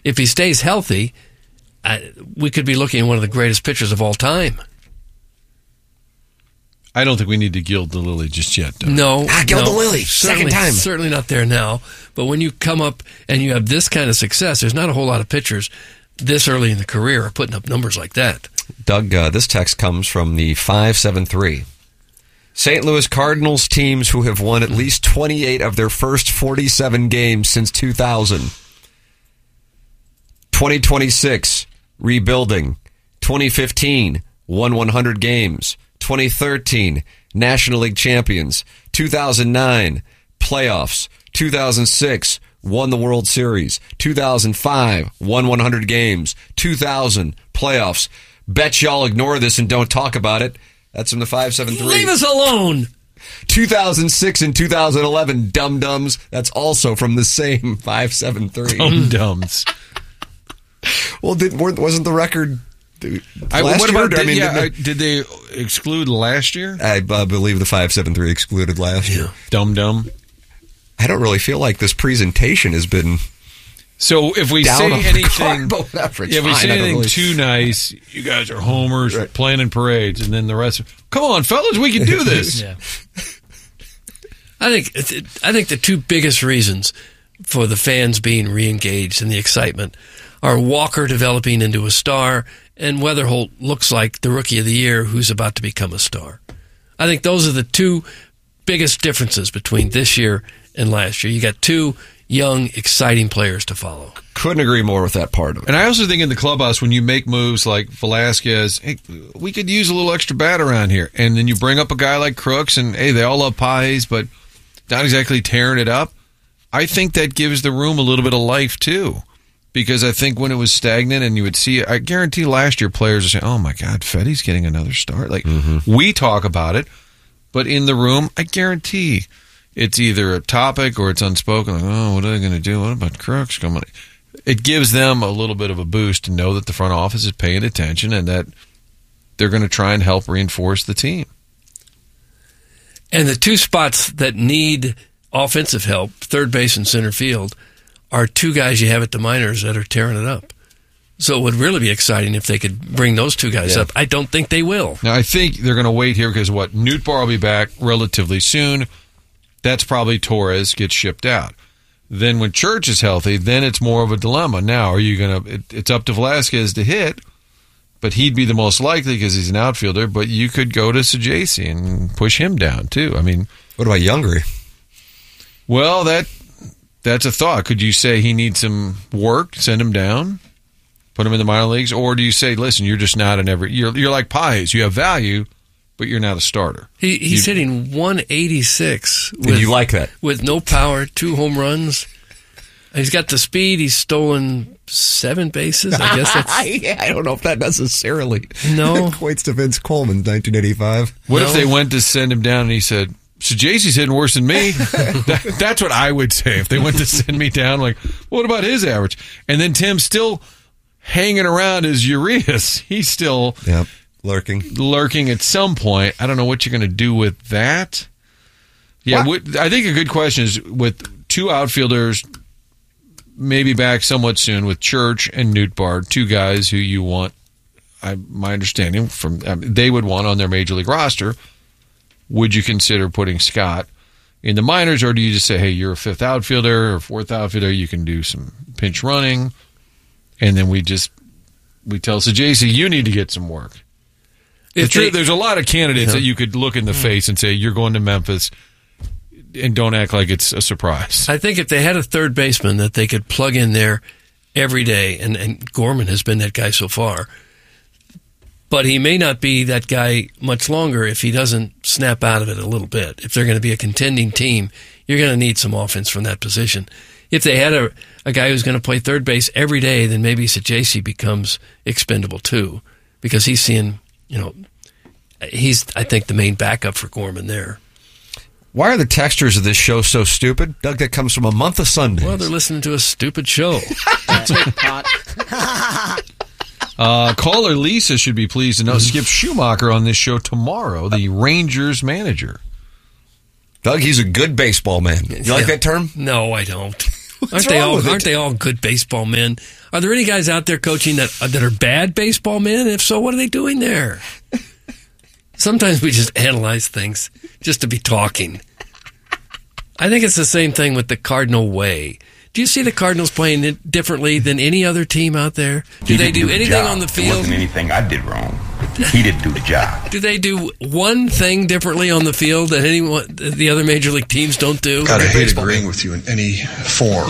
if he stays healthy, we could be looking at one of the greatest pitchers of all time. I don't think we need to gild the lily just yet. No. Gild the lily. Second time. Certainly not there now. But when you come up and you have this kind of success, there's not a whole lot of pitchers this early in the career are putting up numbers like that. Doug, this text comes from the 573. St. Louis Cardinals teams who have won at least 28 of their first 47 games since 2000. 2026, rebuilding. 2015, won 100 games. 2013, National League champions. 2009, playoffs. 2006, won the World Series. 2005, won 100 games. 2000, playoffs. Bet y'all ignore this and don't talk about it. That's from the 573. Leave us alone. 2006 and 2011, dum-dums. That's also from the same 573. Dum-dums. Well, wasn't the record... What about did they exclude last year? I believe the 573 excluded last year. Dum-dum. I don't really feel like this presentation has been... So if we say anything, really... too nice, you guys are homers, planning parades, and then the rest. Come on, fellas, we can do this. Yeah. I think the two biggest reasons for the fans being re-engaged and the excitement are Walker developing into a star, and Weatherholt looks like the rookie of the year who's about to become a star. I think those are the two biggest differences between this year and last year. You got two young, exciting players to follow. Couldn't agree more with that part of it. And I also think in the clubhouse, when you make moves like Velasquez, hey, we could use a little extra bat around here. And then you bring up a guy like Crooks, and hey, they all love Pages, but not exactly tearing it up. I think that gives the room a little bit of life, too. Because I think when it was stagnant and you would see it, I guarantee last year players are saying, oh my God, Fetty's getting another start. Like, we talk about it, but in the room, I guarantee it's either a topic or it's unspoken. Like, oh, what are they going to do? What about Crooks coming? It gives them a little bit of a boost to know that the front office is paying attention and that they're going to try and help reinforce the team. And the two spots that need offensive help, third base and center field, are two guys you have at the minors that are tearing it up. So it would really be exciting if they could bring those two guys up. I don't think they will. Now, I think they're going to wait here because Nootbaar will be back relatively soon. That's probably Torres gets shipped out. Then when Church is healthy, then it's more of a dilemma. Now, are you going to? It's up to Velasquez to hit, but he'd be the most likely because he's an outfielder. But you could go to Sajaci and push him down too. I mean, what about Youngry? Well, that's a thought. Could you say he needs some work? Send him down, put him in the minor leagues, or do you say, listen, you're just not an every. You're like Pages. You have value, but you're not a starter. He's hitting 186. And you like that? With no power, 2 home runs. He's got the speed. He's stolen 7 bases. I guess that's... I don't know if that necessarily equates to Vince Coleman, 1985. What if they went to send him down and he said, Sajaci's hitting worse than me? That's what I would say if they went to send me down. Like, what about his average? And then Tim's still hanging around as Urias. He's still... Yep. Lurking at some point. I don't know what you're going to do with that. Yeah, I think a good question is with 2 outfielders maybe back somewhat soon with Church and Nootbaar, 2 guys who you want, my understanding, they would want on their major league roster. Would you consider putting Scott in the minors, or do you just say, hey, you're a 5th outfielder or 4th outfielder, you can do some pinch running, and then we tell Sajaci, you need to get some work. There's a lot of candidates that you could look in the face and say, you're going to Memphis, and don't act like it's a surprise. I think if they had a third baseman that they could plug in there every day, and Gorman has been that guy so far, but he may not be that guy much longer if he doesn't snap out of it a little bit. If they're going to be a contending team, you're going to need some offense from that position. If they had a guy who's going to play third base every day, then maybe Sajaci becomes expendable too, because he's seeing... he's, I think, the main backup for Gorman there. Why are the textures of this show so stupid? Doug, that comes from a month of Sundays. Well, they're listening to a stupid show. Caller Lisa should be pleased to know Skip Schumacher on this show tomorrow, the Rangers manager. Doug, he's a good baseball man. You like that term? No, I don't. Aren't they all good baseball men? Are there any guys out there coaching that are bad baseball men? If so, what are they doing there? Sometimes we just analyze things just to be talking. I think it's the same thing with the Cardinal way. Do you see the Cardinals playing it differently than any other team out there? Do they do anything on the field? It wasn't anything I did wrong. He didn't do the job. Do they do one thing differently on the field that the other major league teams don't do? God, I hate agreeing with you in any form.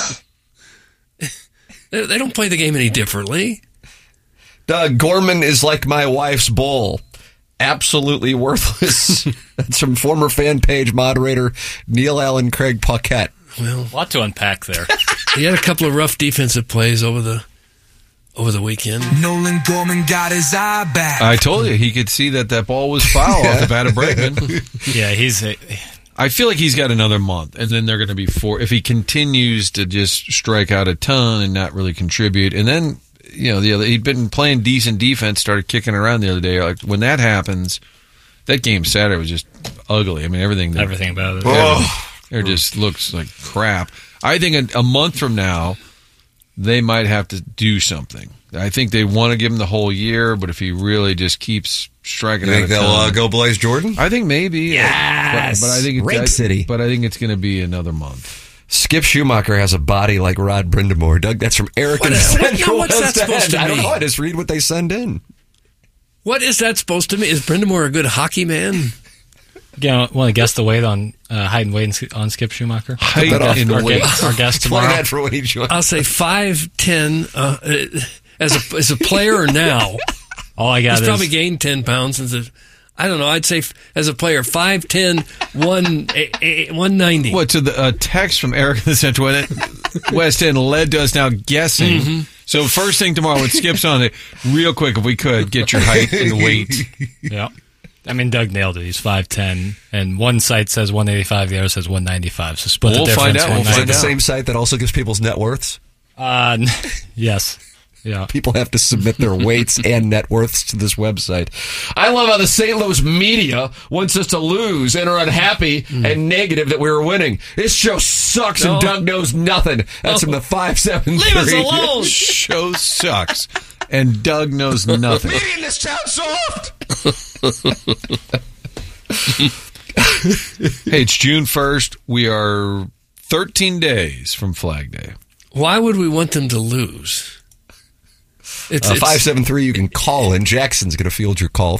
They don't play the game any differently. Doug, Gorman is like my wife's bull. Absolutely worthless. That's from former fan page moderator Neil Allen Craig Paquette. Well, a lot to unpack there. He had a couple of rough defensive plays over the weekend. Nolan Gorman got his eye back. I told you he could see that ball was foul off the bat of Bregman. Yeah, I feel like he's got another month, and then they're going to be 4. If he continues to just strike out a ton and not really contribute, and then he'd been playing decent defense, started kicking around the other day. Like when that happens, that game Saturday was just ugly. I mean, everything about it. It just looks like crap. I think a month from now, they might have to do something. I think they want to give him the whole year, but if he really just keeps striking out, you think they'll go Blaze Jordan? I think maybe. Yes, but I think Rake City. But I think it's going to be another month. Skip Schumacher has a body like Rod Brindamore. Doug, that's from Eric in Central what's that supposed to I don't mean? know. I just read what they send in. What is that supposed to mean? Is Brindamore a good hockey man? Want to guess the weight on height and weight on Skip Schumacher? Height and weight. Our guest tomorrow. That for when he joins. I'll say 5'10" as a player or now. All I got He's is probably gained 10 pounds since I don't know. I'd say as a player, 5'10", 190. What, to the text from Eric in the Central West End led to us now guessing. Mm-hmm. So first thing tomorrow when Skip's on it, real quick, if we could, get your height and weight. Yeah. I mean, Doug nailed it. He's 5'10", and one site says 185, the other says 195. So split the difference. Find out. Is it the same site that also gives people's net worths? Yes. Yeah. People have to submit their weights and net worths to this website. I love how the St. Louis media wants us to lose and are unhappy and negative that we were winning. This show sucks and Doug knows nothing. That's from the 573. Leave us alone. Show sucks and Doug knows nothing. Media in this town soft. Hey, it's June 1st. We are 13 days from Flag Day. Why would we want them to lose? It's 573, you can call in. Jackson's going to field your call,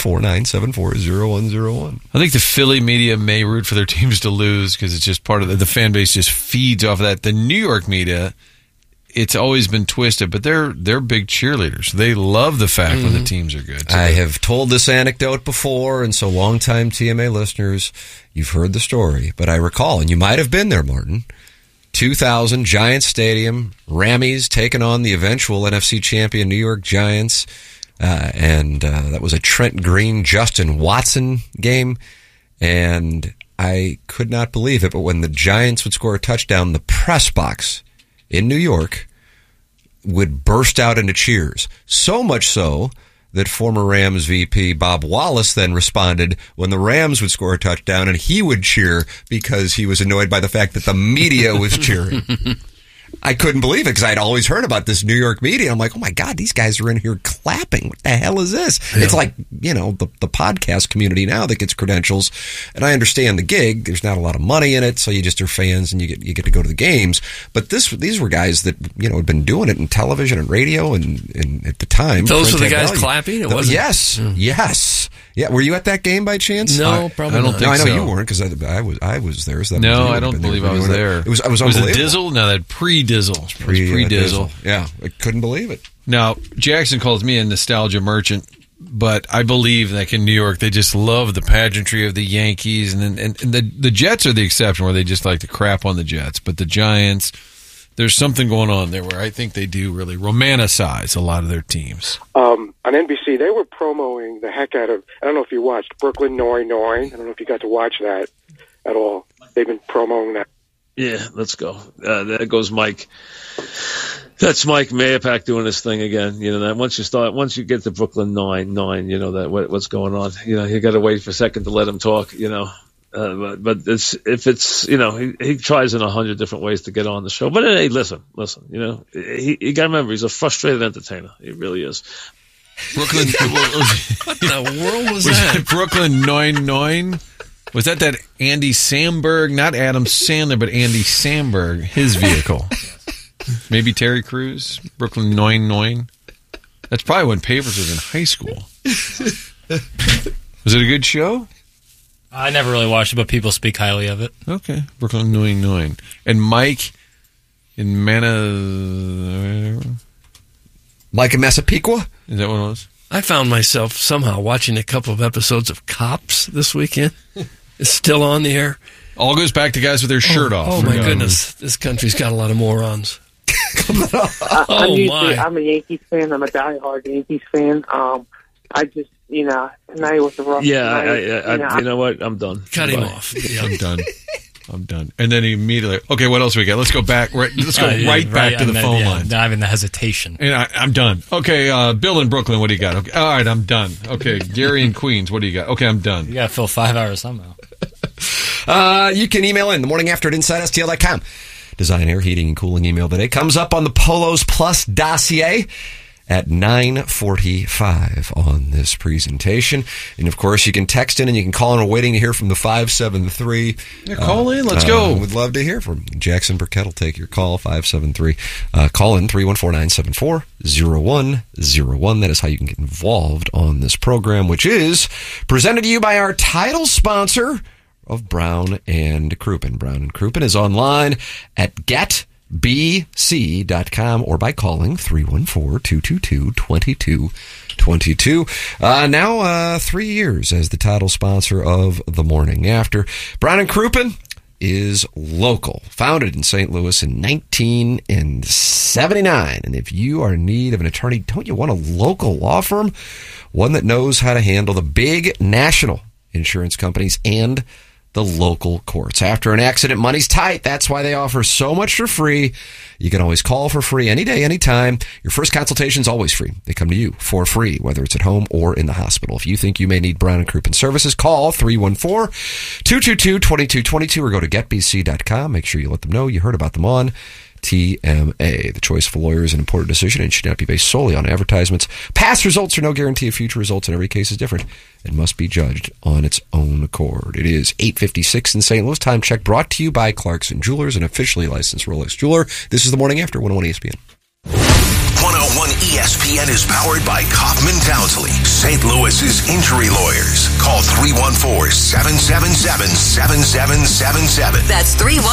314-974-0101. I think the Philly media may root for their teams to lose because it's just part of the fan base just feeds off of that. The New York media, it's always been twisted, but they're big cheerleaders. They love the fact when the teams are good. So I have told this anecdote before, and so longtime TMA listeners, you've heard the story. But I recall, and you might have been there, Martin, 2000, Giants Stadium, Rammies taking on the eventual NFC champion New York Giants, and that was a Trent Green, Justin Watson game, and I could not believe it, but when the Giants would score a touchdown, the press box in New York would burst out into cheers. So much so that former Rams VP Bob Wallace then responded when the Rams would score a touchdown, and he would cheer because he was annoyed by the fact that the media was cheering. I couldn't believe it because I'd always heard about this New York media. I'm like, oh my God, these guys are in here clapping. What the hell is this? Yeah. It's like, the podcast community now that gets credentials. And I understand the gig. There's not a lot of money in it, so you just are fans and you get to go to the games. But these were guys that, had been doing it in television and radio and at the time. Those were the guys clapping? It wasn't? Yes. Yes. Yeah, were you at that game by chance? No, probably I don't not. think I know so. you weren't because I was there. So no, I don't believe I was there. It was Was unbelievable. it Dizzle? No, that pre-Dizzle. It was pre-Dizzle. Yeah, I couldn't believe it. Now, Jackson calls me a nostalgia merchant, but I believe like in New York, they just love the pageantry of the Yankees, and the Jets are the exception where they just like to crap on the Jets, but the Giants, there's something going on there where I think they do really romanticize a lot of their teams. On NBC, they were promoting the heck out of, I don't know if you watched Brooklyn Nine-Nine. I don't know if you got to watch that at all. They've been promoting that. Yeah, let's go. There goes Mike. That's Mike Mayapak doing his thing again. That once you get to Brooklyn Nine-Nine, that what's going on. You got to wait for a second to let him talk. But if it's he tries in 100 different ways to get on the show. But hey, listen, you got to remember he's a frustrated entertainer. He really is. Brooklyn. What the world was that? Brooklyn 99. Was that Andy Samberg, not Adam Sandler, but Andy Samberg, his vehicle? Maybe Terry Crews, Brooklyn 99. That's probably when Papers was in high school. Was it a good show? I never really watched it, but people speak highly of it. Okay, Brooklyn 99. And Mike in Mike in Massapequa? Is that what it was? I found myself somehow watching a couple of episodes of Cops this weekend. It's still on the air. All goes back to guys with their shirt off. Oh, my goodness. This country's got a lot of morons. I'm a Yankees fan. I'm a diehard Yankees fan. I just, tonight was a rough night. You know what? I'm done. Cut him off. Yeah. I'm done. And then he immediately, okay, what else we got? Let's go back. Let's go right back to the phone line. Not even the hesitation. And I'm done. Okay, Bill in Brooklyn, what do you got? Okay, all right, I'm done. Okay, Gary in Queens, what do you got? Okay, I'm done. You got to fill 5 hours somehow. You can email in the morning after at InsideSTL.com. Design, air, heating, and cooling email today comes up on the Polos Plus dossier at 9:45 on this presentation. And, of course, you can text in and you can call in. We're waiting to hear from the 573. Yeah, call in. Let's go. We'd love to hear from you. Jackson Burkett will take your call, 573. Call in 314-974-0101. That is how you can get involved on this program, which is presented to you by our title sponsor of Brown and Crouppen. Brown and Crouppen is online at getbc.com or by calling 314-222-2222. Now 3 years as the title sponsor of The Morning After. Brown and Crouppen is local, founded in St. Louis in 1979. And if you are in need of an attorney, don't you want a local law firm? One that knows how to handle the big national insurance companies and the local courts. After an accident, money's tight. That's why they offer so much for free. You can always call for free any day, anytime. Your first consultation is always free. They come to you for free, whether it's at home or in the hospital. If you think you may need Brown and Crouppen services, call 314-222-2222 or go to getbc.com. Make sure you let them know you heard about them on TMA. The choice of a lawyer is an important decision and should not be based solely on advertisements. Past results are no guarantee of future results, and every case is different and must be judged on its own accord. It is 8:56 in St. Louis. Time check brought to you by Clarkson Jewelers, an officially licensed Rolex jeweler. This is The Morning After, 101 ESPN. 101 ESPN is powered by Kaufman Townsley, St. Louis's injury lawyers. Call 314-777-7777. That's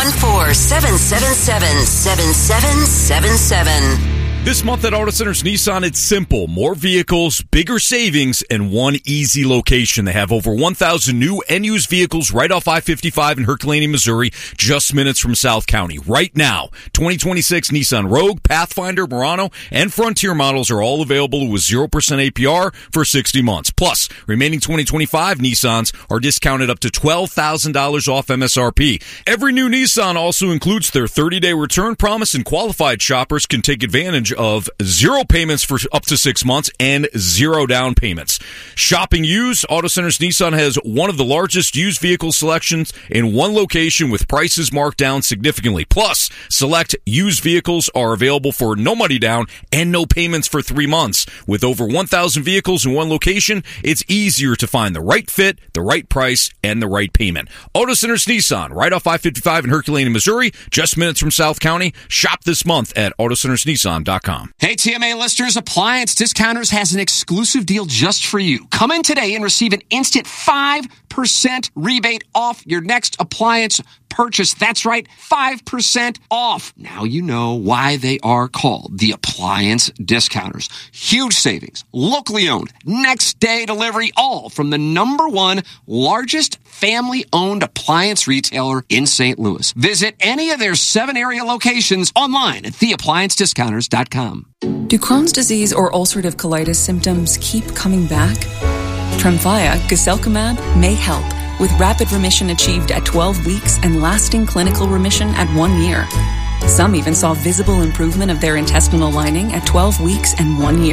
314-777-7777. This month at Auto Centers Nissan, it's simple. More vehicles, bigger savings, and one easy location. They have over 1,000 new and used vehicles right off I-55 in Herculaneum, Missouri, just minutes from South County. Right now, 2026 Nissan Rogue, Pathfinder, Murano, and Frontier models are all available with 0% APR for 60 months. Plus, remaining 2025 Nissans are discounted up to $12,000 off MSRP. Every new Nissan also includes their 30-day return promise, and qualified shoppers can take advantage of 0 payments for up to 6 months and 0 down payments. Shopping used, Auto Centers Nissan has one of the largest used vehicle selections in one location with prices marked down significantly. Plus, select used vehicles are available for no money down and no payments for 3 months. With over 1,000 vehicles in one location, it's easier to find the right fit, the right price, and the right payment. Auto Centers Nissan, right off I-55 in Herculaneum, Missouri, just minutes from South County. Shop this month at AutoCentersNissan.com. Hey, TMA listeners, Appliance Discounters has an exclusive deal just for you. Come in today and receive an instant 5% rebate off your next appliance purchase. That's right, 5% off. Now you know why they are called the Appliance Discounters. Huge savings, locally owned, next day delivery, all from the #1 largest family-owned appliance retailer in St. Louis. Visit any of their 7 area locations online at theappliancediscounters.com. Do Crohn's disease or ulcerative colitis symptoms keep coming back? Tremfya, guselkumab, may help, with rapid remission achieved at 12 weeks and lasting clinical remission at 1 year. Some even saw visible improvement of their intestinal lining at 12 weeks and 1 year.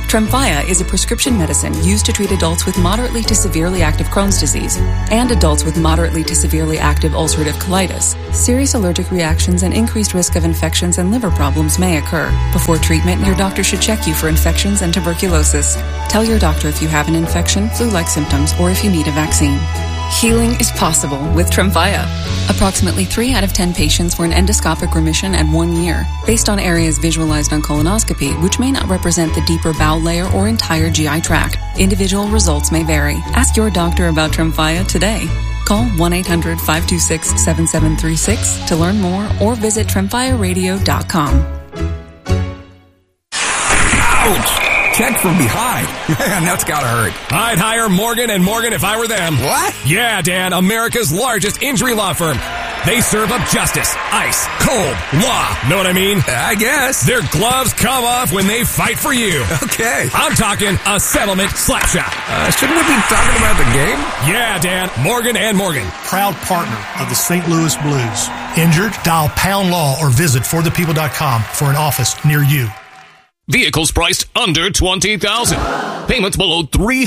Tremfya is a prescription medicine used to treat adults with moderately to severely active Crohn's disease and adults with moderately to severely active ulcerative colitis. Serious allergic reactions and increased risk of infections and liver problems may occur. Before treatment, your doctor should check you for infections and tuberculosis. Tell your doctor if you have an infection, flu-like symptoms, or if you need a vaccine. Healing is possible with Tremfya. Approximately 3 out of 10 patients were in endoscopic remission at 1 year, based on areas visualized on colonoscopy, which may not represent the deeper bowel layer or entire GI tract. Individual results may vary. Ask your doctor about Tremfya today. Call 1-800-526-7736 to learn more or visit TremfyaRadio.com. Ouch! Check from behind. Man, that's gotta hurt. I'd hire Morgan & Morgan if I were them. What? Yeah, Dan, America's largest injury law firm. They serve up justice, ice, cold, law. Know what I mean? I guess. Their gloves come off when they fight for you. Okay. I'm talking a settlement slapshot. Shouldn't we be talking about the game? Yeah, Dan, Morgan & Morgan. Proud partner of the St. Louis Blues. Injured? Dial Pound Law or visit forthepeople.com for an office near you. Vehicles priced under $20,000. Payments below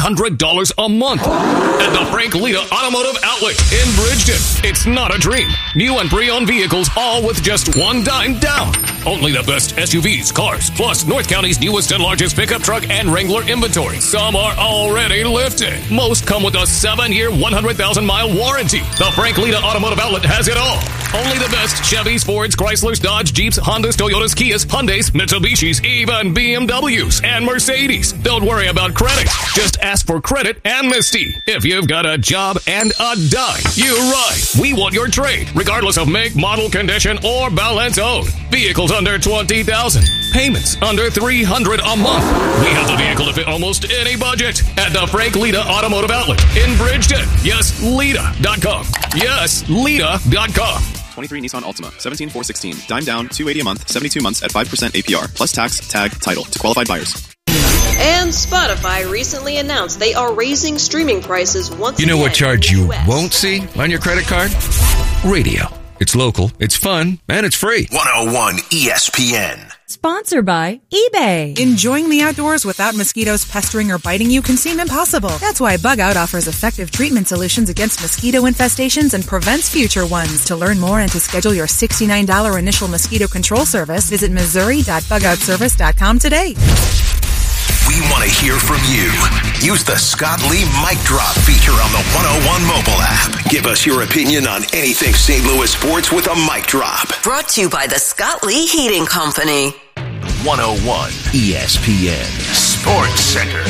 $300 a month. At the Frank Lita Automotive Outlet in Bridgeton. It's not a dream. New and pre-owned vehicles, all with just $1 down. Only the best SUVs, cars, plus North County's newest and largest pickup truck and Wrangler inventory. Some are already lifted. Most come with a 7-year, 100,000-mile warranty. The Frank Lita Automotive Outlet has it all. Only the best Chevys, Fords, Chryslers, Dodge, Jeeps, Hondas, Toyotas, Kias, Hyundais, Mitsubishis, even BMWs and Mercedes. Don't worry about credit. Just ask for credit amnesty. If you've got a job and a dime, you're right. We want your trade, regardless of make, model, condition, or balance owed. Vehicles under $20,000. Payments under $300 a month. We have the vehicle to fit almost any budget at the Frank Lita Automotive Outlet in Bridgeton. Yes, Lita.com. Yes, Lita.com. 23 Nissan Altima, 17,416. Dime down, $280 a month, 72 months at 5% APR, plus tax, tag, title to qualified buyers. And Spotify recently announced they are raising streaming prices once again. You know what charge you won't see on your credit card? Radio. It's local, it's fun, and it's free. 101 ESPN. Sponsored by eBay. Enjoying the outdoors without mosquitoes pestering or biting you can seem impossible. That's why Bug Out offers effective treatment solutions against mosquito infestations and prevents future ones. To learn more and to schedule your $69 initial mosquito control service, visit Missouri.bugoutservice.com today. We want to hear from you. Use the Scott Lee Mic Drop feature on the 101 mobile app. Give us your opinion on anything St. Louis sports with a mic drop. Brought to you by the Scott Lee Heating Company. 101 ESPN Sports Center.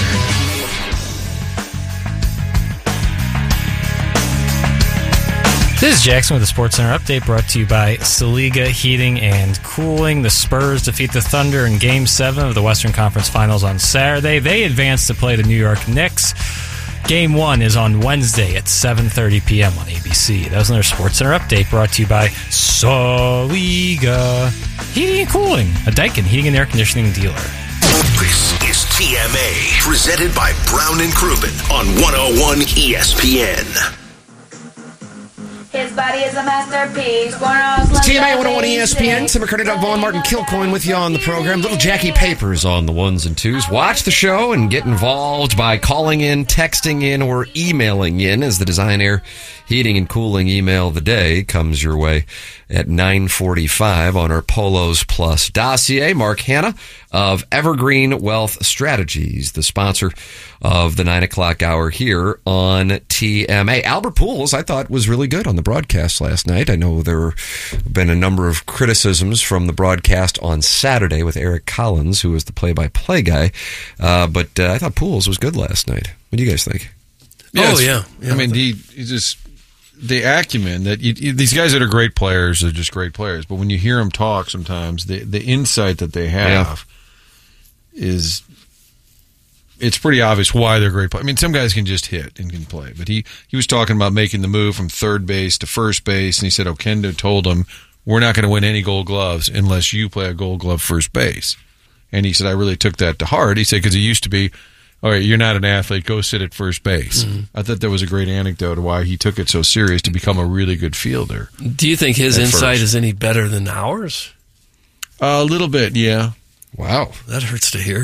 This is Jackson with the Sports Center update brought to you by Saliga Heating and Cooling. The Spurs defeat the Thunder in Game 7 of the Western Conference Finals on Saturday. They advance to play the New York Knicks. Game 1 is on Wednesday at 7:30 p.m. on ABC. That was another Sports Center update brought to you by Saliga Heating and Cooling, a Daikin heating and air conditioning dealer. This is TMA, presented by Brown and Crouppen on 101 ESPN. His body is a masterpiece. TMA 101 ESPN. Tim McCurdy, Doug Vaughn, Martin Kilcoyne with you on the program. Little Jackie Papers on the ones and twos. Watch the show and get involved by calling in, texting in, or emailing in as the Design Air Heating and Cooling email of the day comes your way at 9:45 on our Polos Plus dossier. Mark Hanna of Evergreen Wealth Strategies, the sponsor of the 9 o'clock hour here on TMA. Albert Pujols, I thought, was really good on the broadcast last night. I know there have been a number of criticisms from the broadcast on Saturday with Eric Collins, who was the play-by-play guy, but I thought Pujols was good last night. What do you guys think? Yeah. I mean, he just... the acumen that these guys that are great players are just great players, but when you hear them talk sometimes, the insight that they have is, it's pretty obvious why they're great players. I mean, some guys can just hit and can play, but he was talking about making the move from third base to first base, and he said Okendo told him, we're not going to win any Gold Gloves unless you play a Gold Glove first base. And he said, I really took that to heart. He said, because it used to be, all right, you're not an athlete, go sit at first base. Mm-hmm. I thought that was a great anecdote of why he took it so serious to become a really good fielder. Do you think his insight is any better than ours? A little bit, yeah. Wow, that hurts to hear.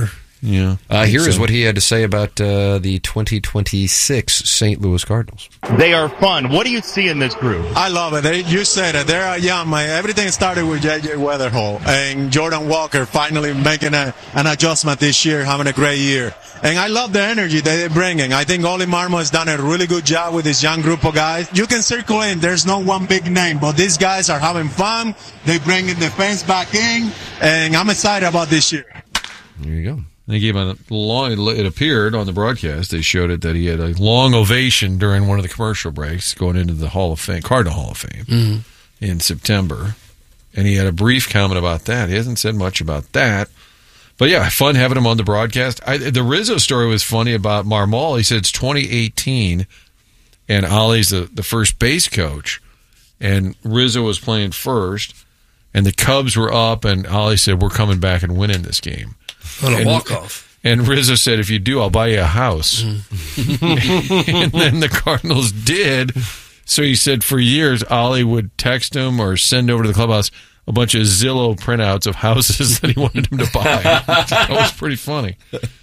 Yeah. Here is what he had to say about the 2026 St. Louis Cardinals. They are fun. What do you see in this group? I love it. You said it. They're young. Everything started with J.J. Weatherall and Jordan Walker finally making an adjustment this year, having a great year. And I love the energy that they're bringing. I think Oli Marmol has done a really good job with this young group of guys. You can circle in. There's no one big name, but these guys are having fun. They're bringing the fans back in, and I'm excited about this year. There you go. They gave him a long, it appeared on the broadcast, they showed it that he had a long ovation during one of the commercial breaks going into the Hall of Fame, Cardinal Hall of Fame in September. And he had a brief comment about that. He hasn't said much about that. But yeah, fun having him on the broadcast. The Rizzo story was funny about Marmol. He said it's 2018 and Ollie's the first base coach and Rizzo was playing first and the Cubs were up and Ollie said, we're coming back and winning this game. On a walk-off. And Rizzo said, if you do, I'll buy you a house. And then the Cardinals did. So he said for years, Ollie would text him or send over to the clubhouse a bunch of Zillow printouts of houses that he wanted him to buy. That was pretty funny.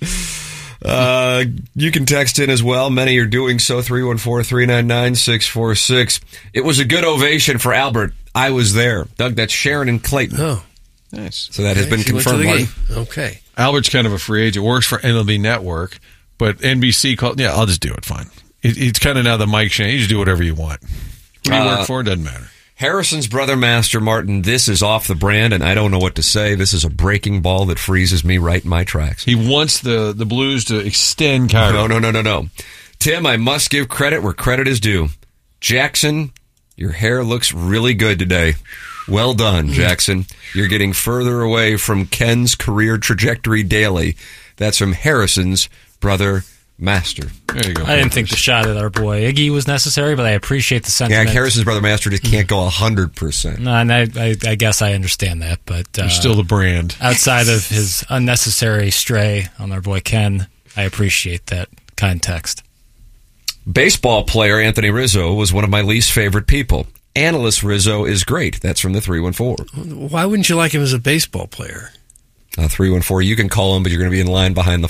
You can text in as well. Many are doing so. 314-399-646. It was a good ovation for Albert. I was there. Doug, that's Sharon and Clayton. Oh, nice. So that has been confirmed, Martin. Okay. Albert's kind of a free agent. Works for MLB Network, but NBC called. Yeah, I'll just do it. Fine. It's kind of now the Mike Shane. You just do whatever you want. Who do you work for? It doesn't matter. Harrison's brother, Master Martin, this is off the brand, and I don't know what to say. This is a breaking ball that freezes me right in my tracks. He wants the Blues to extend Kyrie. No. Tim, I must give credit where credit is due. Jackson, your hair looks really good today. Well done, Jackson. You're getting further away from Ken's career trajectory daily. That's from Harrison's brother, Master. There you go. I didn't think the shot at our boy Iggy was necessary, but I appreciate the sentiment. Yeah, Harrison's brother, Master, just can't go 100%. No, and I guess I understand that, but you're still the brand. Outside of his unnecessary stray on our boy Ken, I appreciate that kind text. Baseball player Anthony Rizzo was one of my least favorite people. Analyst Rizzo is great. That's from the 314. Why wouldn't you like him as a baseball player? 314. You can call him, but you're going to be in line behind the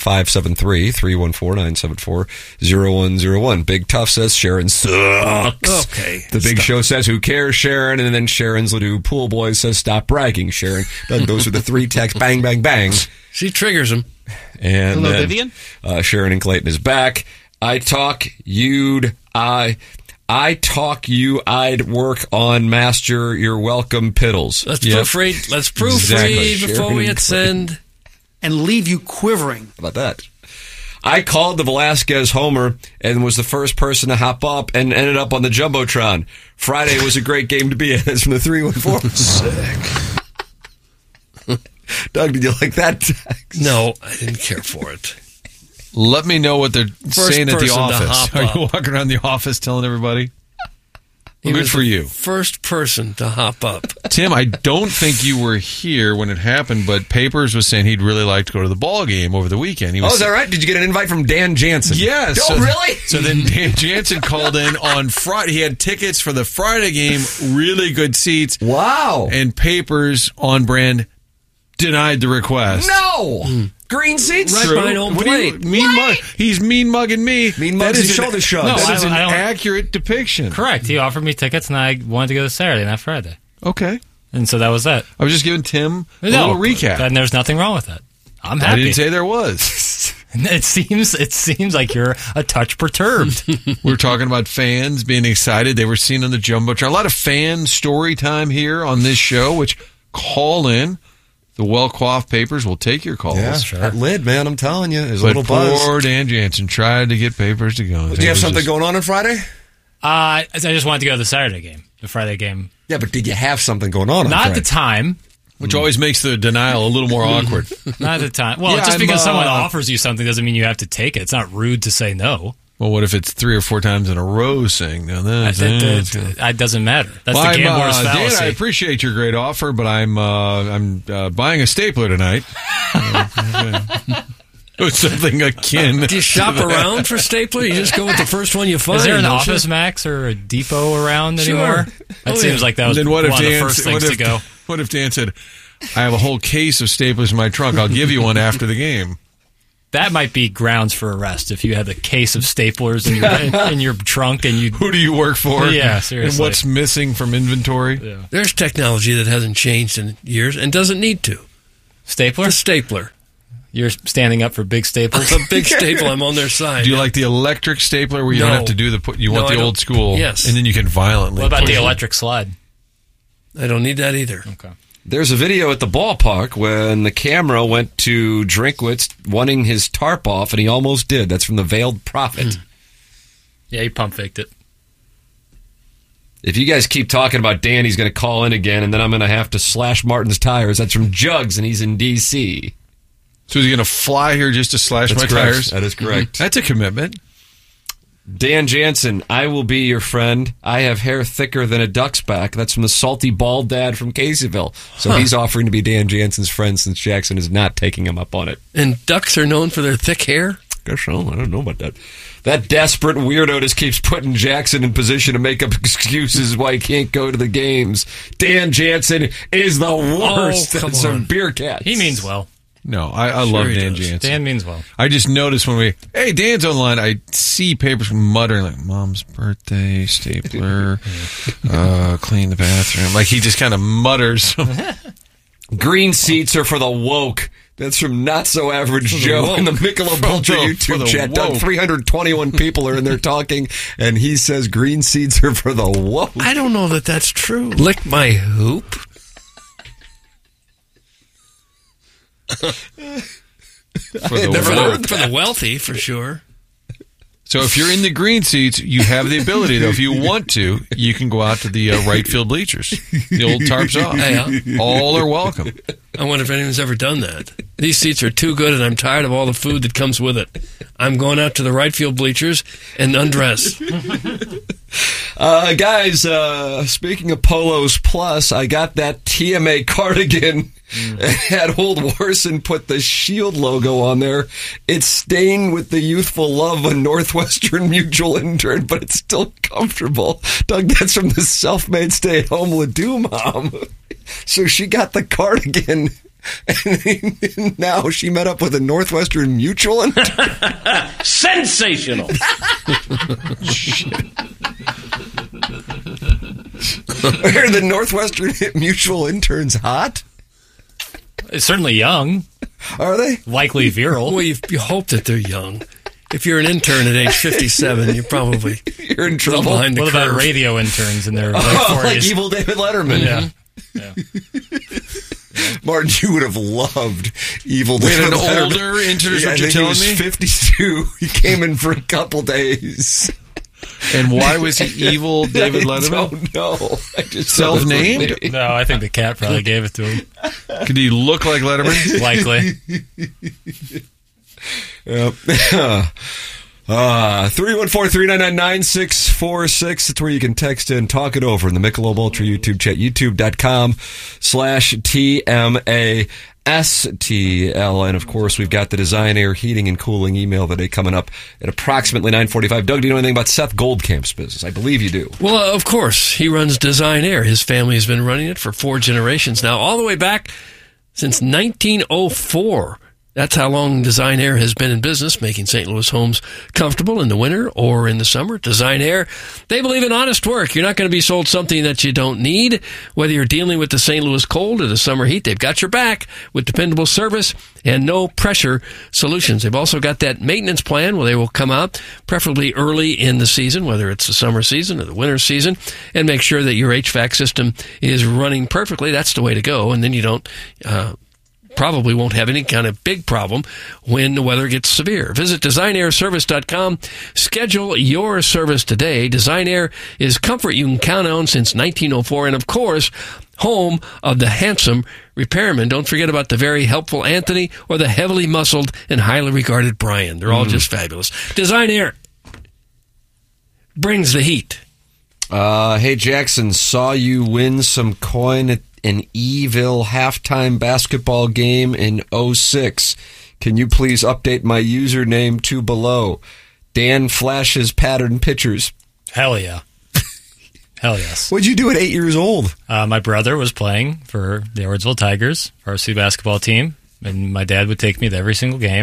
573-314-974-0101. Big Tough says Sharon sucks. Okay. The Big Show says, who cares, Sharon? And then Sharon's Ledoux Pool Boy says, stop bragging, Sharon. Those are the three texts. Bang, bang, bang. She triggers him. And hello, then, Vivian. Sharon and Clayton is back. I'd work on Master. You're welcome, Piddles. Let's proofread. Let's proofread before we hit send. And leave you quivering. How about that? I called the Velasquez homer and was the first person to hop up and ended up on the Jumbotron. Friday was a great game to be at. That's from the 314. Sick. Doug, did you like that text? No, I didn't care for it. Let me know what they're saying at the office. Are up. you walking around the office telling everybody? Good for you. First person to hop up. Tim, I don't think you were here when it happened, but Papers was saying he'd really like to go to the ball game over the weekend. Is that right? Did you get an invite from Dan Jansen? Yes. Oh, really? So then Dan Jansen called in on Friday. He had tickets for the Friday game, really good seats. Wow. And Papers on brand denied the request. No. Green seats? Right behind home plate. He's mean mugging me. Mean mugs and shoulder shrugs. No, that is an accurate depiction. Correct. He offered me tickets, and I wanted to go this Saturday, not Friday. Okay. And so that was that. I was just giving Tim a little recap. And there's nothing wrong with that. I'm happy. I didn't say there was. It seems like you're a touch perturbed. We were talking about fans being excited. They were seen on the Jumbotron. A lot of fan story time here on this show, which call in. The well-coiffed Papers will take your calls. Yeah, sure. That lid, man, I'm telling you, is a little buzz. Poor Dan Jansen tried to get Papers to go. Do you have something going on Friday? I just wanted to go to the Saturday game, the Friday game. Yeah, but did you have something going on Not Friday? at the time. Which always makes the denial a little more awkward. Not at the time. Well, just because someone offers you something doesn't mean you have to take it. It's not rude to say no. Well, what if it's 3 or 4 times in a row saying no? It doesn't matter. That's the gambler's fallacy. Dan, I appreciate your great offer, but I'm buying a stapler tonight. Something akin. Do you shop around for stapler? You just go with the first one you find. Is there an Office Max or a Depot around anymore? That seems like that was one of the first things to go. What if Dan said, I have a whole case of staplers in my trunk. I'll give you one after the game. That might be grounds for arrest if you had a case of staplers in your trunk and you. Who do you work for? Yeah, seriously. And what's missing from inventory? Yeah. There's technology that hasn't changed in years and doesn't need to. Stapler? The stapler. You're standing up for big staples? A big staple. I'm on their side. Do you like the electric stapler where you don't have to do you want the old school? Yes. And then you can violently. What about push the it. electric slide? I don't need that either. Okay. There's a video at the ballpark when the camera went to Drinkwitz wanting his tarp off, and he almost did. That's from the Veiled Prophet. Yeah, he pump faked it. If you guys keep talking about Dan, he's going to call in again, and then I'm going to have to slash Martin's tires. That's from Jugs, and he's in D.C. So he's going to fly here just to slash That's my correct. tires? That is correct. That's a commitment. Dan Jansen, I will be your friend. I have hair thicker than a duck's back. That's from the salty bald dad from Caseyville. So he's offering to be Dan Jansen's friend since Jackson is not taking him up on it. And ducks are known for their thick hair? Guess so. I don't know about that. That desperate weirdo just keeps putting Jackson in position to make up excuses why he can't go to the games. Dan Jansen is the worst. come That's on. some beer cat. He means well. No, I love he Dan does. Jansen. Dan means well. I just noticed when Dan's online, I see papers muttering like mom's birthday, stapler, clean the bathroom. Like he just kind of mutters. Green seats are for the woke. That's from Not So Average Joe woke. in the Michelob Ultra For YouTube the chat. Doug, woke. 321 people are in there talking, and he says green seats are for the woke. I don't know that that's true. Lick my hoop? For For the wealthy, for sure. So if you're in the green seats, you have the ability, though. If you want to, you can go out to the right field bleachers. The old tarps off. Yeah. All are welcome. I wonder if anyone's ever done that. These seats are too good, and I'm tired of all the food that comes with it. I'm going out to the right field bleachers and undress. Guys, speaking of Polos Plus, I got that TMA cardigan. Had Old Warson put the Shield logo on there. It's stained with the youthful love of a Northwestern Mutual intern, but it's still comfortable. Doug, that's from the self-made stay-at-home Ledoux mom. So she got the cardigan, and now she met up with a Northwestern Mutual intern. Sensational. Are the Northwestern Mutual interns hot? It's certainly young. Are they? Likely virile. Well, you hope that they're young. If you're an intern at age 57, you're in trouble. Behind the what curve. about radio interns in their late 40s? Like evil David Letterman. Yeah. Martin, you would have loved Evil Wait, David an Letterman. older intern is Yeah, what I you're think telling he was me? 52. He came in for a couple days. And why was he evil David I Letterman? don't know. I just Self-named? No, I think the cat probably gave it to him. Could he look like Letterman? Likely. Yep. 314-399-9646. That's where you can text in, talk it over in the Michelob Ultra YouTube chat, youtube.com/TMASTL. And of course, we've got the Design Air Heating and Cooling email today coming up at approximately 9:45. Doug, do you know anything about Seth Goldcamp's business? I believe you do. Well, of course. He runs Design Air. His family has been running it for 4 generations now, all the way back since 1904. That's how long Design Air has been in business, making St. Louis homes comfortable in the winter or in the summer. Design Air, they believe in honest work. You're not going to be sold something that you don't need. Whether you're dealing with the St. Louis cold or the summer heat, they've got your back with dependable service and no pressure solutions. They've also got that maintenance plan where they will come out, preferably early in the season, whether it's the summer season or the winter season, and make sure that your HVAC system is running perfectly. That's the way to go. And then you don't, probably won't have any kind of big problem when the weather gets severe. Visit DesignAirService.com. Schedule your service today. Design Air is comfort you can count on since 1904. And, of course, home of the handsome repairman. Don't forget about the very helpful Anthony or the heavily muscled and highly regarded Brian. They're all just fabulous. Design Air brings the heat. Hey, Jackson, saw you win some coin at an Eville halftime basketball game in 06. Can you please update my username to below? Dan Flash's pattern pictures. Hell yeah. Hell yes. What'd you do at 8 years old? My brother was playing for the Edwardsville Tigers, varsity basketball team, and my dad would take me to every single game.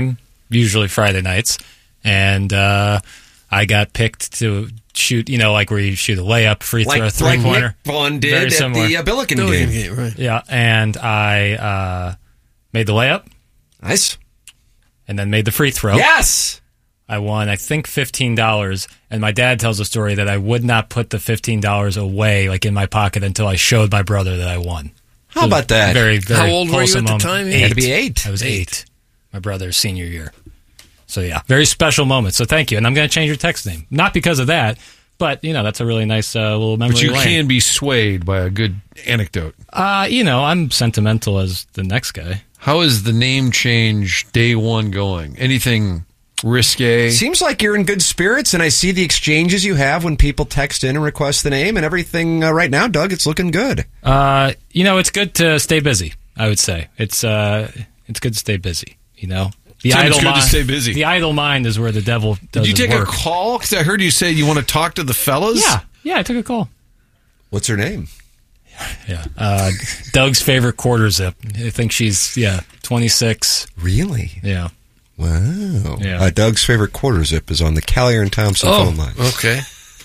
usually Friday nights, and I got picked to shoot, like where you shoot a layup, free throw, three-pointer. Nick Vaughn did at the Billiken game. Right. Yeah, and I made the layup. Nice. And then made the free throw. Yes! I won, I think, $15, and my dad tells a story that I would not put the $15 away, in my pocket until I showed my brother that I won. How about that? Very, very How old were you at the time? Eight. Had to be 8. I was 8. My brother's senior year. So, yeah, very special moment. So, thank you. And I'm going to change your text name. Not because of that, but, that's a really nice little memory But you lane. can be swayed by a good anecdote. I'm sentimental as the next guy. How is the name change day one going? Anything risque? Seems like you're in good spirits, and I see the exchanges you have when people text in and request the name and everything. Right now, Doug, it's looking good. It's good to stay busy, I would say. It's good to stay busy, The Tim, idle it's good to mind, stay busy. The idle mind is where the devil does Did you take work. a call? Because I heard you say you want to talk to the fellas? Yeah, I took a call. What's her name? Yeah. Doug's favorite quarter zip. I think she's, 26. Really? Yeah. Wow. Yeah. Doug's favorite quarter zip is on the Callier and Thompson phone line. Okay.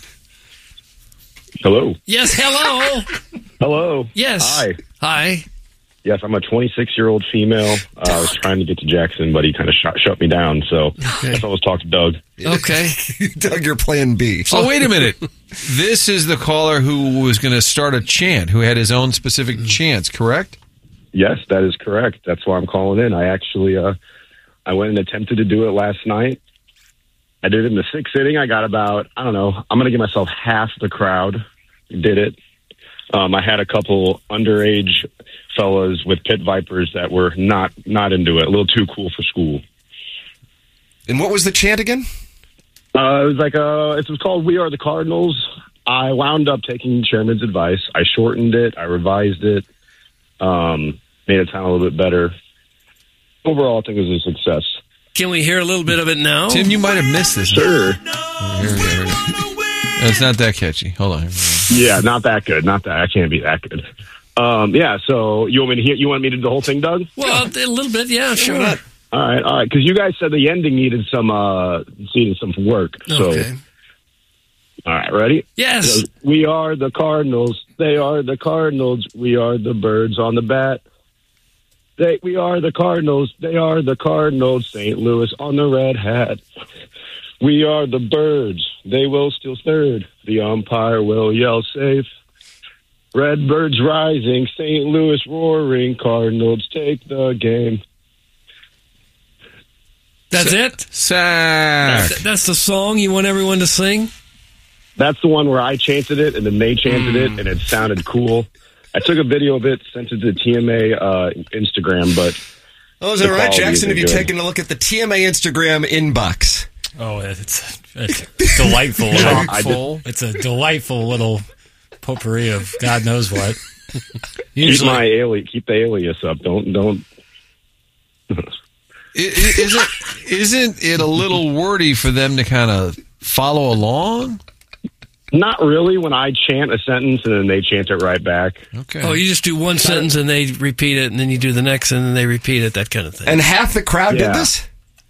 Hello. Yes, hello. Hello. Yes. Hi. Yes, I'm a 26-year-old female. I was trying to get to Jackson, but he kind of shut me down. So I guess I'll talk to Doug. Okay. Doug, you're plan B. Oh, wait a minute. This is the caller who was going to start a chant, who had his own specific chants, correct? Yes, that is correct. That's why I'm calling in. I actually I went and attempted to do it last night. I did it in the 6th inning. I got about, I'm going to give myself half the crowd did it. I had a couple underage fellas with pit vipers that were not into it, a little too cool for school. And what was the chant again? It was it was called "We Are the Cardinals." I wound up taking the chairman's advice. I shortened it. I revised it. Made it sound a little bit better. Overall, I think it was a success. Can we hear a little bit of it now? Tim, you might have missed this. Sure. Here. It's not that catchy. Hold on. Yeah, not that good. Not that. I can't be that good. So you want me to hear? You want me to do the whole thing, Doug? Well, a little bit. Yeah, sure. All right. Because you guys said the ending needed some work. So, okay. All right, ready? Yes. We are the Cardinals. They are the Cardinals. We are the birds on the bat. We are the Cardinals. They are the Cardinals. St. Louis on the red hat. We are the birds. They will steal third. The umpire will yell safe. Red birds rising. St. Louis roaring. Cardinals take the game. That's it? Sack. That's the song you want everyone to sing? That's the one where I chanted it, and then they chanted it, and it sounded cool. I took a video of it, sent it to TMA Instagram, but... Oh, is that right, Jackson? Have you taken a look at the TMA Instagram inbox? Oh, it's delightful. It's a delightful little potpourri of God knows what. Usually, keep the alias up. Don't. Isn't it a little wordy for them to kind of follow along? Not really. When I chant a sentence and then they chant it right back. Okay. Oh, you just do one sentence and they repeat it, and then you do the next and then they repeat it, that kind of thing. And half the crowd did this?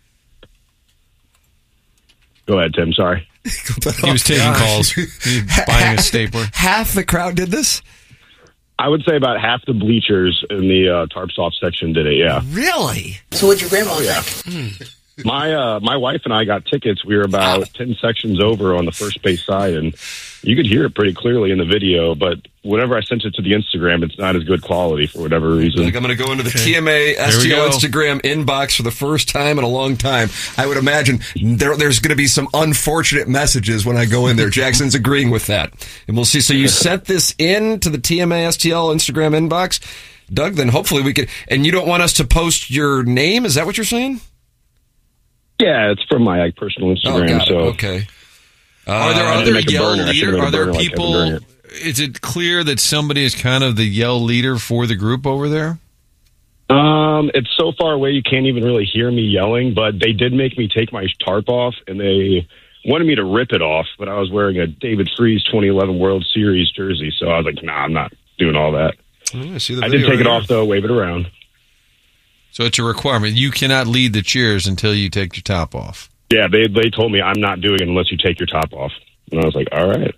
Go ahead, Tim. Sorry. He was taking calls. He was buying a stapler. Half the crowd did this? I would say about half the bleachers in the tarp soft section did it, yeah. Really? So what'd your grandma think? My wife and I got tickets. We were about 10 sections over on the first base side, and you could hear it pretty clearly in the video, but whenever I sent it to the Instagram, it's not as good quality for whatever reason. Like I'm going to go into the TMA STL Instagram inbox for the first time in a long time. I would imagine there's going to be some unfortunate messages when I go in there. Jackson's agreeing with that. And we'll see. So you sent this in to the TMA STL Instagram inbox, Doug, then hopefully we could, and you don't want us to post your name? Is that what you're saying? Yeah, it's from my personal Instagram. Oh, so okay. Are there other yell leaders? Are there people? Is it clear that somebody is kind of the yell leader for the group over there? It's so far away you can't even really hear me yelling, but they did make me take my tarp off, and they wanted me to rip it off, but I was wearing a David Freese 2011 World Series jersey, so I was like, nah, I'm not doing all that. I see the I video did take it right off, though, wave it around. So it's a requirement. You cannot lead the cheers until you take your top off. Yeah, they told me I'm not doing it unless you take your top off. And I was like, all right.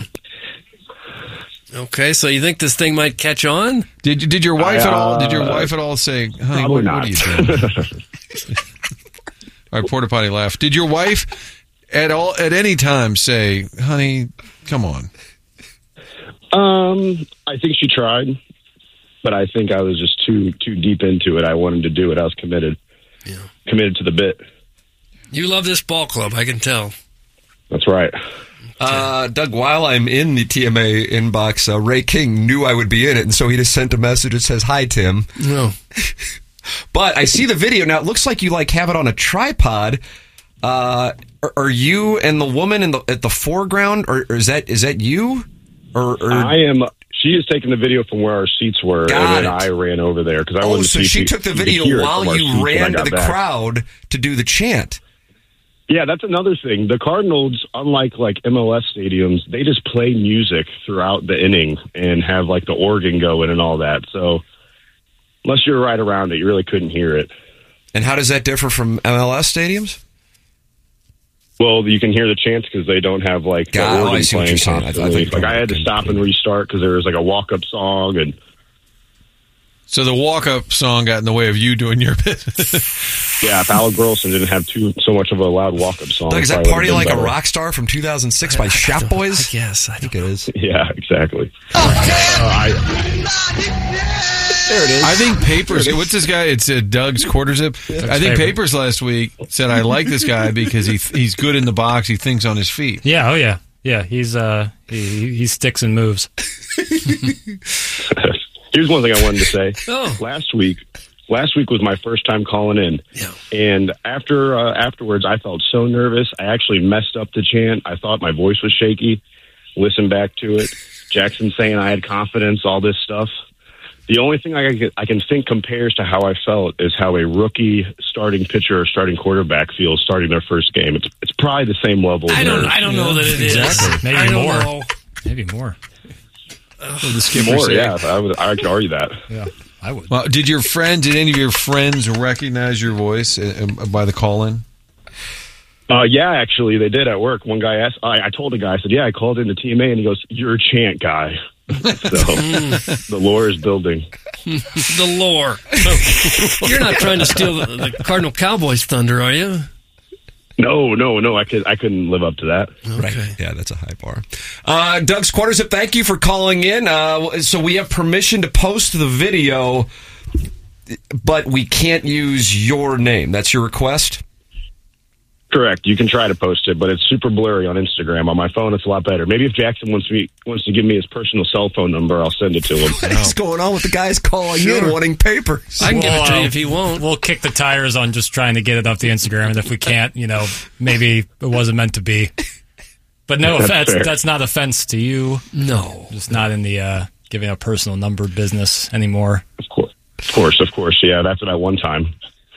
Okay, so you think this thing might catch on? Did your wife at all? Did your wife at all say, "Honey, what are you doing?" All right, porta potty laugh. Did your wife at any time say, "Honey, come on"? I think she tried, but I think I was just too deep into it. I wanted to do it. I was committed. Yeah. Committed to the bit. You love this ball club, I can tell. That's right. Doug, while I'm in the TMA inbox, Ray King knew I would be in it, and so he just sent a message that says, "Hi, Tim." No. But I see the video now. It looks like you have it on a tripod. Are you and the woman at the foreground, or is that you? Or I am. She is taking the video from where our seats were, and then I ran over there because I wanted to see. So she took the video while you ran to the crowd to do the chant. Yeah, that's another thing. The Cardinals, unlike MLS stadiums, they just play music throughout the inning and have the organ going and all that. So unless you're right around it, you really couldn't hear it. And how does that differ from MLS stadiums? Well, you can hear the chants because they don't have the organ playing constantly. I had to stop and restart because there was a walk-up song and. So the walk-up song got in the way of you doing your bit. Yeah, if Alec Burleson didn't have so much of a loud walk-up song. Doug, is that Party Like a Rock Star from 2006 by Shop Boys? Yes, I think it is. Yeah, exactly. There it is. I think Papers, what's this guy? It's Doug's Quarter Zip. I think Papers last week said, I like this guy because he's good in the box. He thinks on his feet. Yeah, oh yeah. Yeah, he's he sticks and moves. Here's one thing I wanted to say. Oh. Last week was my first time calling in. Yeah. And afterwards, I felt so nervous. I actually messed up the chant. I thought my voice was shaky. Listened back to it. Jackson saying I had confidence, all this stuff. The only thing I can think compares to how I felt is how a rookie starting pitcher or starting quarterback feels starting their first game. It's probably the same level. I don't know that it is. Exactly. Maybe more. Know. Maybe more. The skipper more, say. yeah. I could argue that. Yeah, I would. Well, did any of your friends recognize your voice by the call-in? Yeah, actually, they did at work. One guy asked, I told a guy, I said, yeah, I called in the TMA, and he goes, "You're a chant guy." So the lore is building. The lore. You're not trying to steal the Cardinal Cowboys thunder, are you? No. I couldn't live up to that. Okay. Right. Yeah, that's a high bar. Doug's Quarter Zip, thank you for calling in. So we have permission to post the video, but we can't use your name. That's your request? Correct. You can try to post it, but it's super blurry on Instagram. On my phone, it's a lot better. Maybe if Jackson wants to give me his personal cell phone number, I'll send it to him. What is going on with the guys calling in wanting papers? I can give it to you if he won't. We'll kick the tires on just trying to get it off the Instagram, and if we can't, maybe it wasn't meant to be. But no, that's not offense to you. No. Just not in the giving a personal number business anymore. Of course. Yeah, that's about one time.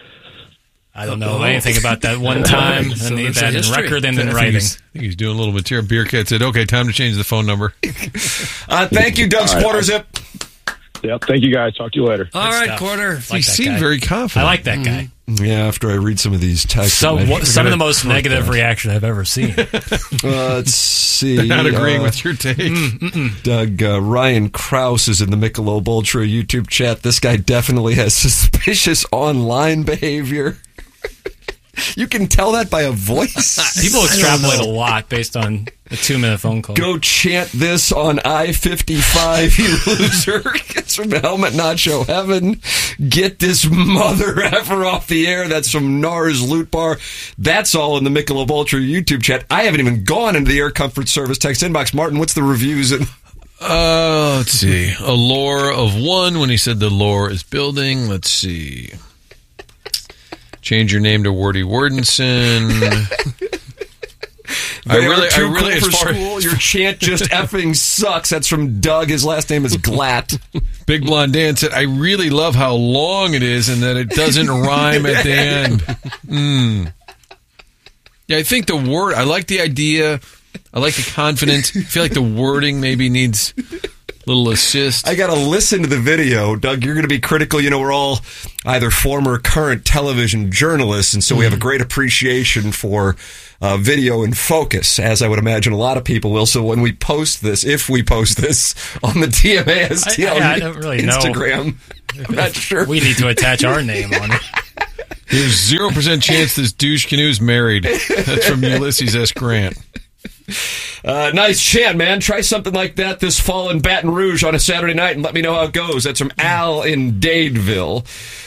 I don't know anything about that one time, So and there's that a in history. record and in writing. I think he's doing a little material. Beer Cat said, okay, time to change the phone number. Thank you, Doug's Quarter Zip. Yep, thank you guys. Talk to you later. All right, Quarter. He seemed very confident. I like that guy. Yeah, after I read some of these texts. Some of the most negative reaction I've ever seen. Let's see. They're not agreeing with your take. Doug, Ryan Krause is in the Michelob Ultra YouTube chat. This guy definitely has suspicious online behavior. You can tell that by a voice. People extrapolate a lot based on a 2-minute phone call. Go chant this on I-55, you loser. It's from Helmet Nacho Heaven. Get this mother effer off the air. That's from Nars Loot Bar. That's all in the Michelob Ultra YouTube chat. I haven't even gone into the Air Comfort Service text inbox. Martin, what's the reviews? Let's see. A lore of 1 when he said the lore is building. Let's see. Change your name to Wordy Wordinson. I really, as far as your chant just effing sucks. That's from Doug. His last name is Glatt. Big Blonde Dan said, I really love how long it is and that it doesn't rhyme at the end. Yeah, I think I like the idea. I like the confidence. I feel like the wording maybe needs a Little assist. I got to listen to the video. Doug, you're going to be critical. You know, we're all either former or current television journalists, and so we have a great appreciation for video in focus, as I would imagine a lot of people will. So when we post this, if we post this on the TMASTL I don't really Instagram, know. I'm not sure. We need to attach our name on it. There's 0% chance this douche canoe's married. That's from Ulysses S. Grant. Nice chant, man. Try something like that this fall in Baton Rouge on a Saturday night and let me know how it goes. That's from Al in Dadeville.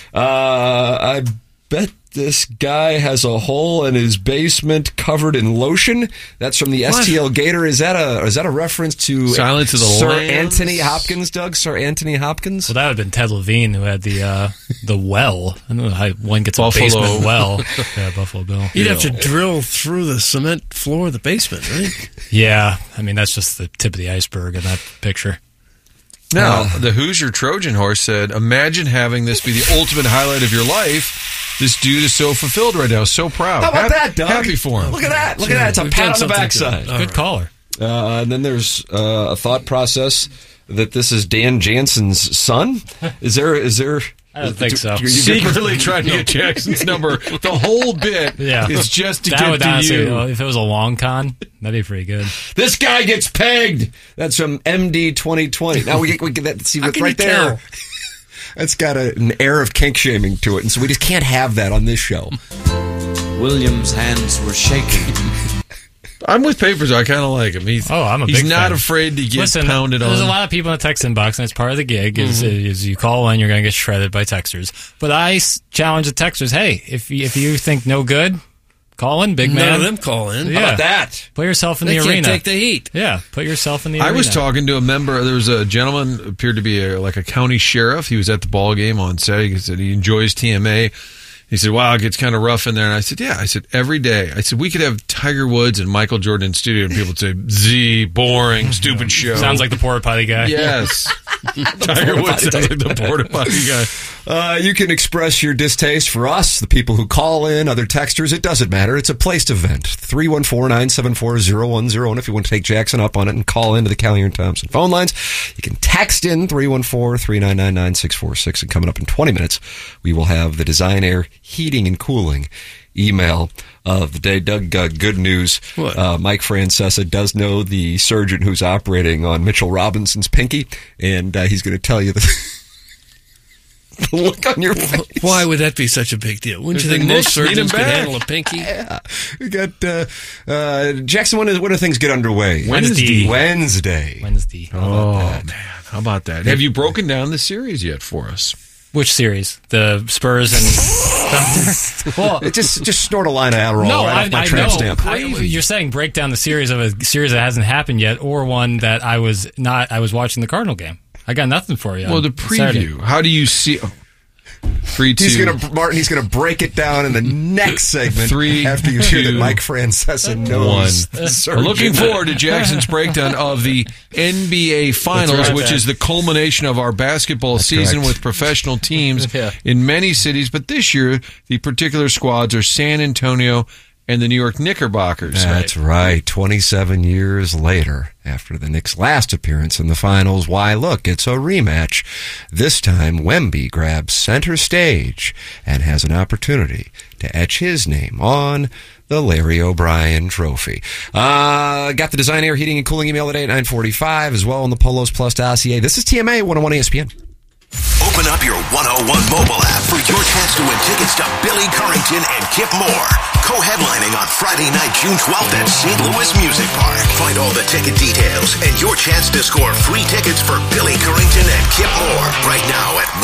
I bet this guy has a hole in his basement covered in lotion. That's from the STL Gator. Is that a reference to Silence of the Sir Lambs? Anthony Hopkins, Doug? Sir Anthony Hopkins? Well, that would have been Ted Levine who had the well. I don't know how one gets Buffalo. a basement well. Yeah, Buffalo Bill. You'd have to drill through the cement floor of the basement, right? Yeah, I mean, that's just the tip of the iceberg in that picture. Now, the Hoosier Trojan Horse said, imagine having this be the ultimate highlight of your life. This dude is so fulfilled right now, so proud. How about that, Doug? Happy for him. Look at that. Look at that. It's a pat on the backside. Good caller. And then there's a thought process that this is Dan Jansen's son. Is there? I don't think so. Secretly trying to get Jackson's number. The whole bit is just to that get would to honestly, you. If it was a long con, that'd be pretty good. This guy gets pegged. That's from MD 2020. Now we get that. See, that's right there. That's got an air of kink shaming to it, and so we just can't have that on this show. William's hands were shaking. I'm with Papers. I kind of like him. He's I'm a big He's not fan. afraid to get pounded on. There's a lot of people in the text inbox, and it's part of the gig. Is you call in, you're going to get shredded by texters. But I challenge the texters. Hey, if you think no good, call in, big man. None of them call in. Yeah. How about that? Put yourself in They the can't arena. take the heat. Yeah, put yourself in the arena. I was talking to a member. There was a gentleman appeared to be like a county sheriff. He was at the ball game on Saturday. He said he enjoys TMA. He said, wow, it gets kind of rough in there. And I said, yeah. I said, every day. I said, we could have Tiger Woods and Michael Jordan in studio, and people would say, Z, boring, stupid show. Sounds like the porta potty guy. Yes. Tiger Woods sounds like the porta potty guy. You can express your distaste for us, the people who call in, other texters. It doesn't matter. It's a placed event. 314-974-010. And if you want to take Jackson up on it and call into the Callier and Thompson phone lines, you can text in 314-399-9646. And coming up in 20 minutes, we will have the Design Air Heating and Cooling email of the day. Doug, good news. Mike Francesa does know the surgeon who's operating on Mitchell Robinson's pinky, and he's going to tell you the look on your face. Why would that be such a big deal? Wouldn't you think most surgeons could handle a pinky? Yeah. We got Jackson. When do things get underway? Wednesday. Oh, man. How about that? Have you broken down the series yet for us? Which series? The Spurs and Thunder? Well, just snort a line of Adderall right off my tramp stamp. You're saying break down the series of a series that hasn't happened yet, or one that I was watching the Cardinal game. I got nothing for you. Well, the preview. Saturday. How do you see? 3, 2. Martin. He's gonna break it down in the next segment. 3, after you hear that Mike Francesa knows. 1. Looking forward to Jackson's breakdown of the NBA Finals, which is the culmination of our basketball season with professional teams in many cities. But this year, the particular squads are San Antonio and the New York Knickerbockers. That's right. 27 years later, after the Knicks' last appearance in the finals, why, look, it's a rematch. This time, Wemby grabs center stage and has an opportunity to etch his name on the Larry O'Brien Trophy. Got the Design Air Heating and Cooling email today at 9:45 as well on the Polos Plus dossier. This is TMA 101 ESPN. Open up your 101 mobile app for your chance to win tickets to Billy Currington and Kip Moore, co-headlining on Friday night, June 12th at St. Louis Music Park. Find all the ticket details and your chance to score free tickets for Billy Currington and Kip Moore right now at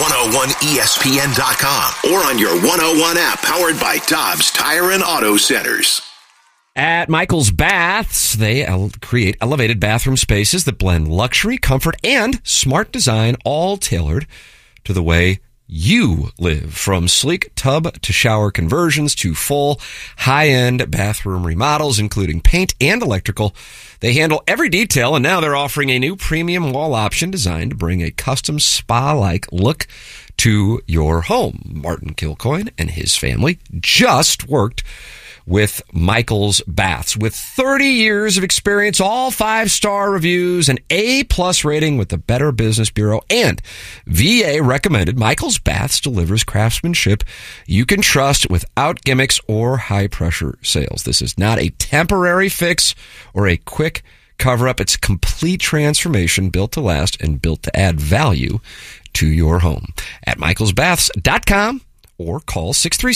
101ESPN.com or on your 101 app powered by Dobbs Tire and Auto Centers. At Michael's Baths, they create elevated bathroom spaces that blend luxury, comfort, and smart design, all tailored to the way you live. From sleek tub to shower conversions to full high-end bathroom remodels, including paint and electrical, they handle every detail, and now they're offering a new premium wall option designed to bring a custom spa-like look to your home. Martin Kilcoyne and his family just worked with Michael's Baths. With 30 years of experience, all 5-star reviews, an A+ rating with the Better Business Bureau, and VA recommended, Michael's Baths delivers craftsmanship you can trust without gimmicks or high-pressure sales. This is not a temporary fix or a quick cover-up. It's a complete transformation built to last and built to add value to your home. At michaelsbaths.com or call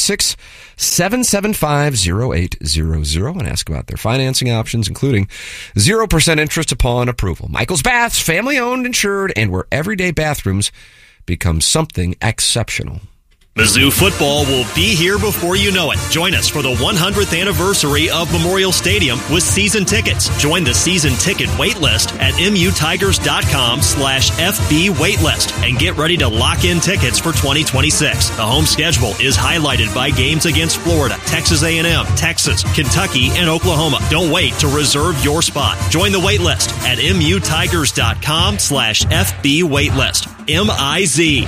636-775-0800 and ask about their financing options, including 0% interest upon approval. Michael's Baths, family-owned, insured, and where everyday bathrooms become something exceptional. Mizzou football will be here before you know it. Join us for the 100th anniversary of Memorial Stadium with season tickets. Join the season ticket waitlist at mutigers.com/FB waitlist and get ready to lock in tickets for 2026. The home schedule is highlighted by games against Florida, Texas A&M, Texas, Kentucky, and Oklahoma. Don't wait to reserve your spot. Join the waitlist at mutigers.com/FB waitlist. MIZ.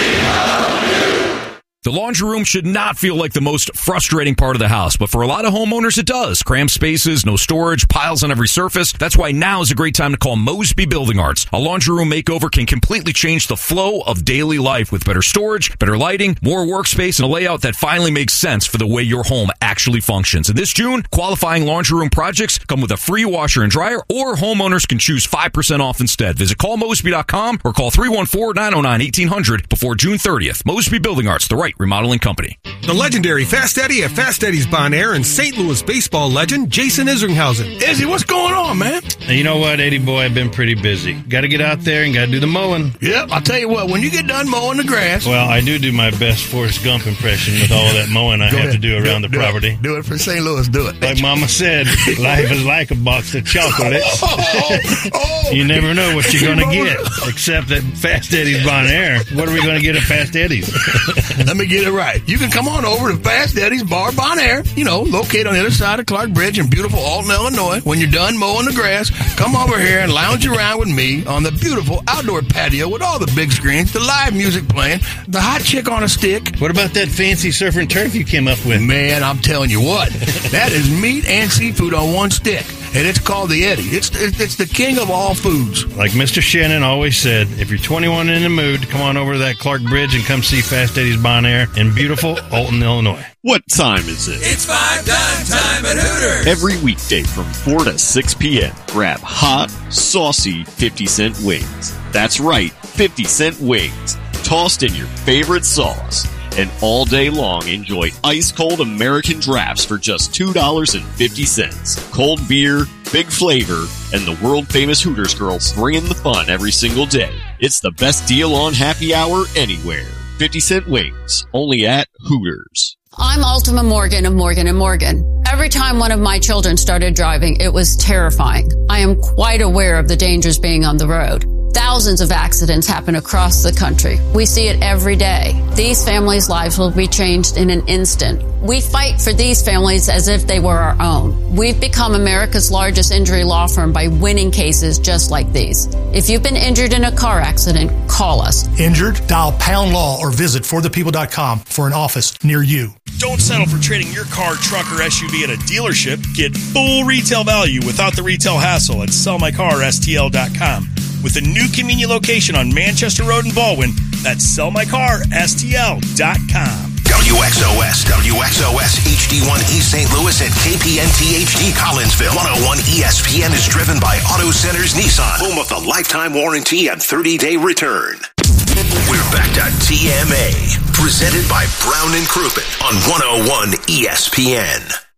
The laundry room should not feel like the most frustrating part of the house, but for a lot of homeowners it does. Cramped spaces, no storage, piles on every surface. That's why now is a great time to call Mosby Building Arts. A laundry room makeover can completely change the flow of daily life with better storage, better lighting, more workspace, and a layout that finally makes sense for the way your home actually functions. And this June, qualifying laundry room projects come with a free washer and dryer, or homeowners can choose 5% off instead. Visit callmosby.com or call 314-909-1800 before June 30th. Mosby Building Arts, the right remodeling company. The legendary Fast Eddie at Fast Eddie's Bon Air and St. Louis baseball legend Jason Isringhausen. Izzy, what's going on, man? You know what, Eddie boy, I've been pretty busy. Got to get out there and got to do the mowing. Yep, I'll tell you what, when you get done mowing the grass. Well, I do my best Forrest Gump impression with all that mowing I have to do around the property. Do it for St. Louis, do it. Like Mama said, life is like a box of chocolates. You never know what you're going to get, except at Fast Eddie's Bon Air. What are we going to get at Fast Eddie's? Let me get it right. You can come on over to Fast Eddie's Bar Bon Air, located on the other side of Clark Bridge in beautiful Alton, Illinois. When you're done mowing the grass, come over here and lounge around with me on the beautiful outdoor patio with all the big screens, the live music playing, the hot chick on a stick. What about that fancy surf and turf you came up with? Man, I'm telling you what, that is meat and seafood on one stick. And it's called the Eddie. It's the king of all foods. Like Mr. Shannon always said, if you're 21 and in the mood, come on over to that Clark Bridge and come see Fast Eddie's Bon Air in beautiful Alton, Illinois. What time is it? It's 5 time at Hooters. Every weekday from 4 to 6 p.m., grab hot, saucy 50-cent wings. That's right, 50-cent wings. Tossed in your favorite sauce. And all day long, enjoy ice-cold American drafts for just $2.50. Cold beer, big flavor, and the world-famous Hooters girls bringing the fun every single day. It's the best deal on happy hour anywhere. 50-cent wings, only at Hooters. I'm Ultima Morgan of Morgan & Morgan. Every time one of my children started driving, it was terrifying. I am quite aware of the dangers being on the road. Thousands of accidents happen across the country. We see it every day. These families' lives will be changed in an instant. We fight for these families as if they were our own. We've become America's largest injury law firm by winning cases just like these. If you've been injured in a car accident, call us. Injured? Dial Pound Law or visit forthepeople.com for an office near you. Don't settle for trading your car, truck, or SUV at a dealership. Get full retail value without the retail hassle at sellmycarstl.com. With a new convenient location on Manchester Road in Baldwin, that's sellmycarstl.com. WXOS, WXOS HD1 East St. Louis and KPNT HD Collinsville. 101 ESPN is driven by Auto Centers Nissan, home of the lifetime warranty and 30-day return. We're back to TMA, presented by Brown and Crouppen on 101 ESPN.